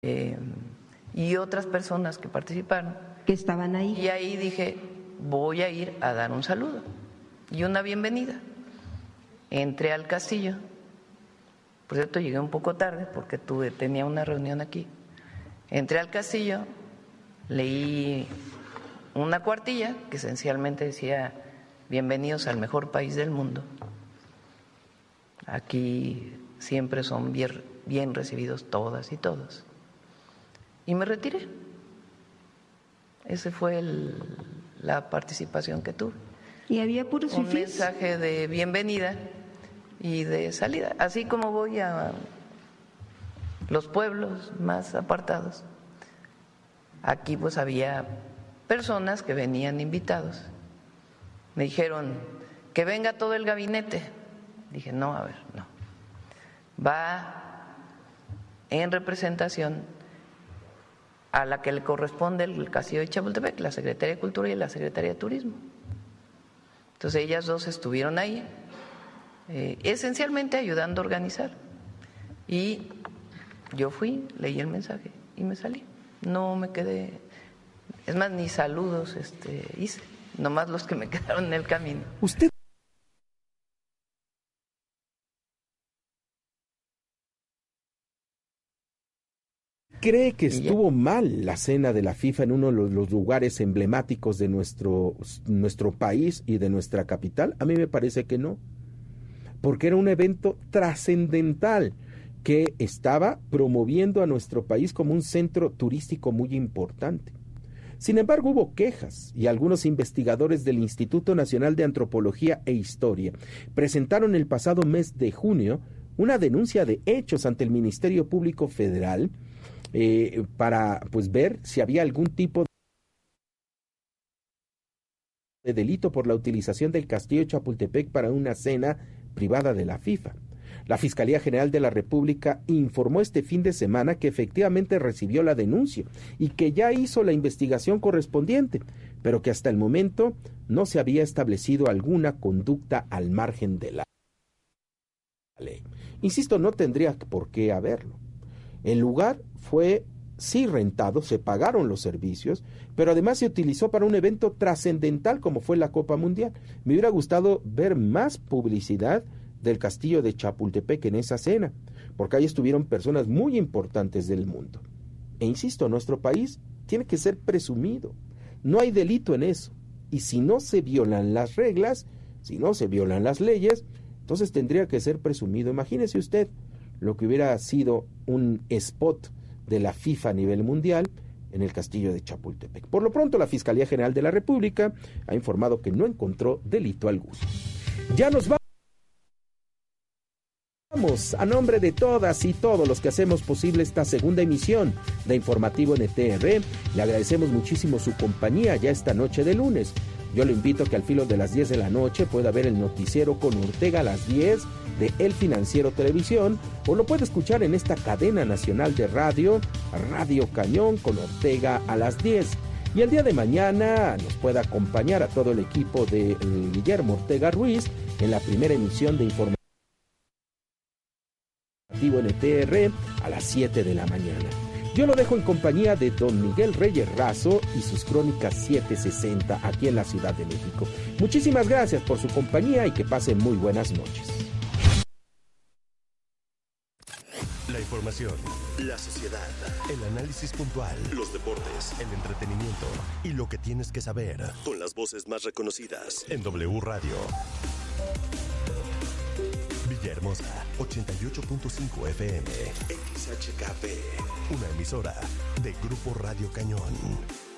y otras personas que participaron. Que estaban ahí. Y ahí dije, voy a ir a dar un saludo y una bienvenida. Entré al castillo. Por cierto, llegué un poco tarde porque tenía una reunión aquí. Entré al castillo, leí una cuartilla que esencialmente decía: bienvenidos al mejor país del mundo. Aquí siempre son bien recibidos todas y todos. Y me retiré. Esa fue la participación que tuve. ¿Y había puros fifís? Un mensaje de bienvenida y de salida. Así como voy a los pueblos más apartados, aquí pues había personas que venían invitados. Me dijeron que venga todo el gabinete. Dije, no, a ver, no. Va en representación a la que le corresponde el Castillo de Chapultepec, la Secretaría de Cultura y la Secretaría de Turismo. Entonces ellas dos estuvieron ahí, esencialmente ayudando a organizar. Y yo fui, leí el mensaje y me salí. No me quedé, es más, ni saludos hice, nomás los que me quedaron en el camino. ¿Usted cree que estuvo mal la cena de la FIFA en uno de los lugares emblemáticos de nuestro país y de nuestra capital? A mí me parece que no, porque era un evento trascendental que estaba promoviendo a nuestro país como un centro turístico muy importante. Sin embargo, hubo quejas y algunos investigadores del Instituto Nacional de Antropología e Historia presentaron el pasado mes de junio una denuncia de hechos ante el Ministerio Público Federal para ver si había algún tipo de delito por la utilización del Castillo de Chapultepec para una cena privada de la FIFA. La Fiscalía General de la República informó este fin de semana que efectivamente recibió la denuncia y que ya hizo la investigación correspondiente, pero que hasta el momento no se había establecido alguna conducta al margen de la ley. Insisto, no tendría por qué haberlo. El lugar fue sí rentado, se pagaron los servicios, pero además se utilizó para un evento trascendental como fue la Copa Mundial. Me hubiera gustado ver más publicidad del Castillo de Chapultepec en esa cena, porque ahí estuvieron personas muy importantes del mundo. E insisto, nuestro país tiene que ser presumido. No hay delito en eso. Y si no se violan las reglas, si no se violan las leyes, entonces tendría que ser presumido. Imagínese usted lo que hubiera sido un spot de la FIFA a nivel mundial en el Castillo de Chapultepec. Por lo pronto, la Fiscalía General de la República ha informado que no encontró delito alguno. Ya nos vamos. A nombre de todas y todos los que hacemos posible esta segunda emisión de Informativo NTR, le agradecemos muchísimo su compañía ya esta noche de lunes. Yo lo invito a que al filo de las 10 de la noche pueda ver el noticiero con Ortega a las 10 de El Financiero Televisión, o lo puede escuchar en esta cadena nacional de radio, Radio Cañón con Ortega a las 10. Y el día de mañana nos puede acompañar a todo el equipo de Guillermo Ortega Ruiz en la primera emisión de Informativo NTR a las 7 de la mañana. Yo lo dejo en compañía de don Miguel Reyes Razo y sus crónicas 760 aquí en la Ciudad de México. Muchísimas gracias por su compañía y que pasen muy buenas noches. La información, la sociedad, el análisis puntual, los deportes, el entretenimiento y lo que tienes que saber con las voces más reconocidas en W Radio. Villahermosa, 88.5 FM, XHKP, una emisora de Grupo Radio Cañón.